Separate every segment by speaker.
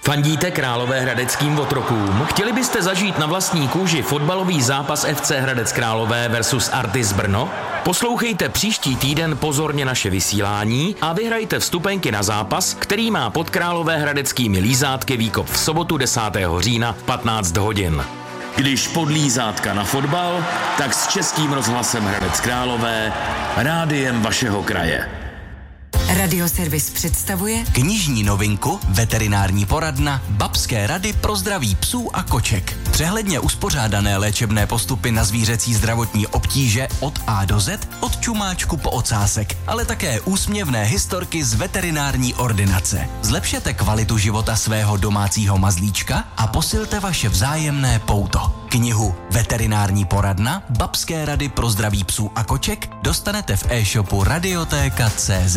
Speaker 1: Fandíte královéhradeckým otrokům? Chtěli byste zažít na vlastní kůži fotbalový zápas FC Hradec Králové versus Artis Brno? Poslouchejte příští týden pozorně naše vysílání a vyhrajte vstupenky na zápas, který má pod královéhradeckými lízátky výkop v sobotu 10. října v 15 hodin. Když pod lízátka na fotbal, tak s Českým rozhlasem Hradec Králové, rádiem vašeho kraje.
Speaker 2: Radioservis představuje
Speaker 3: knižní novinku, veterinární poradna, babské rady pro zdraví psů a koček. Přehledně uspořádané léčebné postupy na zvířecí zdravotní obtíže od A do Z, od čumáčku po ocásek, ale také úsměvné historky z veterinární ordinace. Zlepšete kvalitu života svého domácího mazlíčka a posilte vaše vzájemné pouto. Knihu Veterinární poradna, babské rady pro zdraví psů a koček dostanete v e-shopu Radioteka.cz.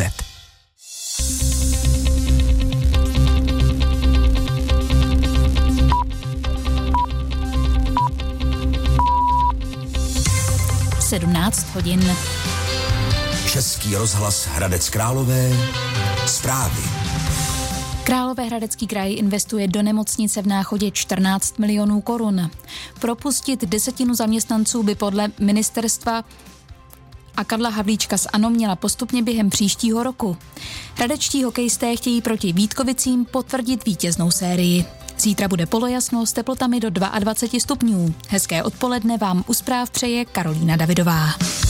Speaker 4: hodin.
Speaker 3: Český rozhlas Hradec Králové. Zprávy.
Speaker 4: Královéhradecký kraj investuje do nemocnice v Náchodě 14 milionů korun. Propustit 10 zaměstnanců by podle ministerstva a Karla Havlíčka z ANO měla postupně během příštího roku. Hradečtí hokejisté chtějí proti Vítkovicím potvrdit vítěznou sérii. Zítra bude polojasno s teplotami do 22 stupňů. Hezké odpoledne vám u zpráv přeje Karolína Davidová.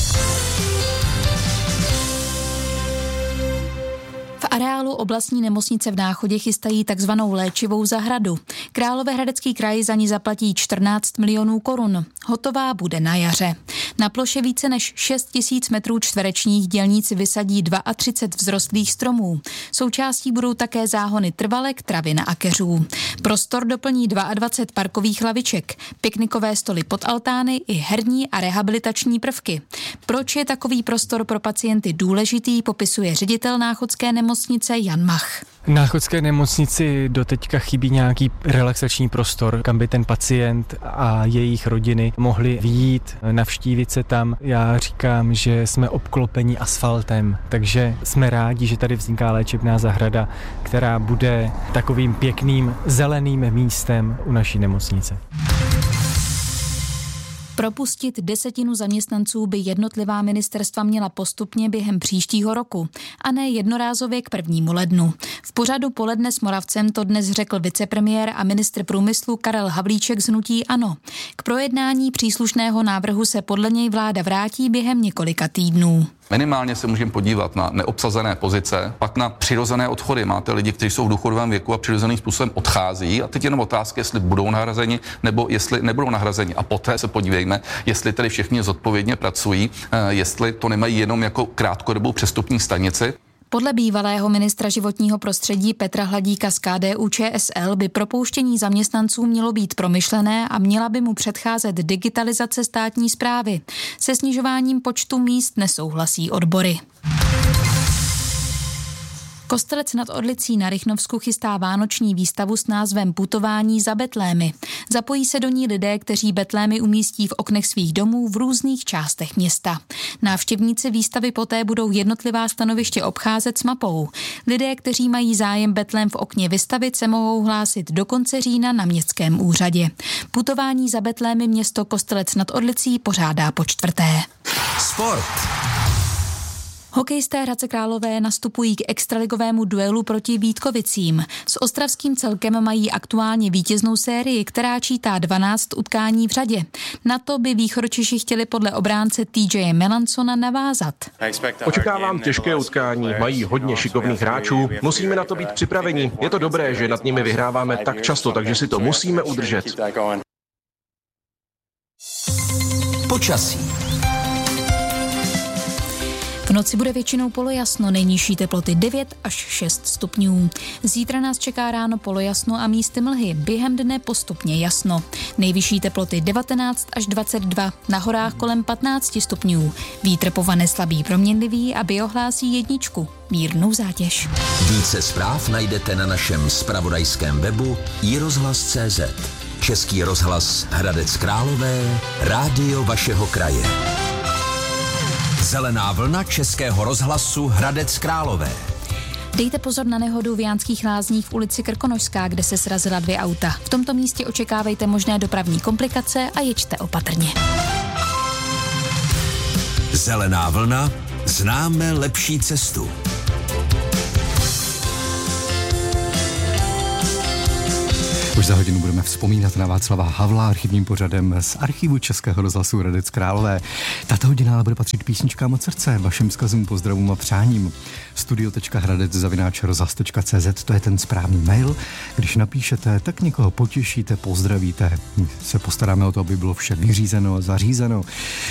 Speaker 4: V areálu oblastní nemocnice v Náchodě chystají takzvanou léčivou zahradu. Královéhradecký kraj za ní zaplatí 14 milionů korun. Hotová bude na jaře. Na ploše více než 6 000 metrů čtverečních dělníci vysadí 32 vzrostlých stromů. Součástí budou také záhony trvalek, travin a keřů. Prostor doplní 22 parkových laviček, piknikové stoly pod altány i herní a rehabilitační prvky. Proč je takový prostor pro pacienty důležitý, popisuje ředitel náchodské nemocnice Jan Mach.
Speaker 5: Náchodské nemocnici doteďka chybí nějaký relaxační prostor, kam by ten pacient a jejich rodiny mohli vyjít, navštívit se tam. Já říkám, že jsme obklopeni asfaltem, takže jsme rádi, že tady vzniká léčebná zahrada, která bude takovým pěkným zeleným místem u naší nemocnice.
Speaker 4: Propustit 10 zaměstnanců by jednotlivá ministerstva měla postupně během příštího roku a ne jednorázově k 1. lednu. V pořadu Poledne s Moravcem to dnes řekl vicepremiér a ministr průmyslu Karel Havlíček z hnutí ANO. K projednání příslušného návrhu se podle něj vláda vrátí během několika týdnů.
Speaker 6: Minimálně se můžeme podívat na neobsazené pozice, pak na přirozené odchody. Máte lidi, kteří jsou v důchodovém věku a přirozeným způsobem odchází a teď jenom otázka, jestli budou nahrazeni nebo jestli nebudou nahrazeni. A poté se podívejme, jestli tedy všichni zodpovědně pracují, jestli to nemají jenom jako krátkodobou přestupní stanici.
Speaker 4: Podle bývalého ministra životního prostředí Petra Hladíka z KDU-ČSL by propouštění zaměstnanců mělo být promyšlené a měla by mu předcházet digitalizace státní správy. Se snižováním počtu míst nesouhlasí odbory. Kostelec nad Orlicí na Rychnovsku chystá vánoční výstavu s názvem Putování za betlémy. Zapojí se do ní lidé, kteří betlémy umístí v oknech svých domů v různých částech města. Návštěvníci výstavy poté budou jednotlivá stanoviště obcházet s mapou. Lidé, kteří mají zájem betlém v okně vystavit, se mohou hlásit do konce října na městském úřadě. Putování za betlémy město Kostelec nad Orlicí pořádá po 4.
Speaker 3: Sport.
Speaker 4: Hokejisté Hradce Králové nastupují k extraligovému duelu proti Vítkovicím. S ostravským celkem mají aktuálně vítěznou sérii, která čítá 12 utkání v řadě. Na to by Východočeši chtěli podle obránce TJ Melancona navázat.
Speaker 7: Očekávám těžké utkání, mají hodně šikovných hráčů, musíme na to být připraveni. Je to dobré, že nad nimi vyhráváme tak často, takže si to musíme udržet.
Speaker 3: Počasí.
Speaker 4: V noci bude většinou polojasno, nejnižší teploty 9 až 6 stupňů. Zítra nás čeká ráno polojasno a místy mlhy, během dne postupně jasno. Nejvyšší teploty 19 až 22, na horách kolem 15 stupňů. Vítr povane slabý proměnlivý a biohlásí 1, mírnou zátěž.
Speaker 3: Více zpráv najdete na našem zpravodajském webu iRozhlas.cz. Český rozhlas Hradec Králové, rádio vašeho kraje. Zelená vlna Českého rozhlasu Hradec Králové.
Speaker 4: Dejte pozor na nehodu v Jánských Lázních v ulici Krkonošská, kde se srazila 2 auta. V tomto místě očekávejte možné dopravní komplikace a jeďte opatrně.
Speaker 8: Zelená vlna, známe lepší cestu.
Speaker 9: Už za hodinu budeme vzpomínat na Václava Havla archivním pořadem z archivu Českého rozhlasu Hradec Králové. Tato hodina ale bude patřit písničkám od srdce, vašim vzkazům, pozdravům a přáním. studio.hradec@rozhlas.cz, to je ten správný mail. Když napíšete, tak někoho potěšíte, pozdravíte. My se postaráme o to, aby bylo vše vyřízeno a zařízeno.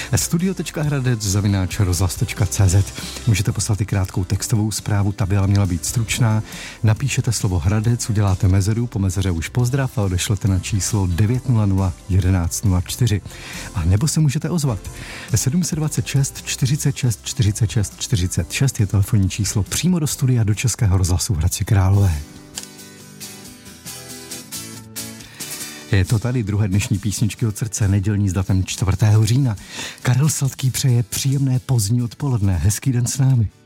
Speaker 9: studio.hradec@rozhlas.cz. Můžete poslat i krátkou textovou zprávu, ta by ale měla být stručná. Napíšete slovo Hradec, uděláte mezeru, po mezeře už pozdrav a odešlete na číslo 900 11 04. A nebo se můžete ozvat. 726 46 46 46 je telefonní číslo přímo do studia do Českého rozhlasu v Hradci Králové. Je to tady druhé dnešní písničky od srdce, nedělní s datem 4. října. Karel Sladký přeje příjemné pozdní odpoledne. Hezký den s námi.